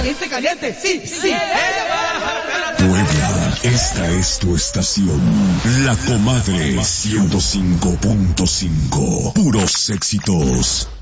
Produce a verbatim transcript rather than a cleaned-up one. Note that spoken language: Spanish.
caliente, caliente, sí, sí. Puebla, esta es tu estación. La Comadre ciento cinco punto cinco. Puros éxitos.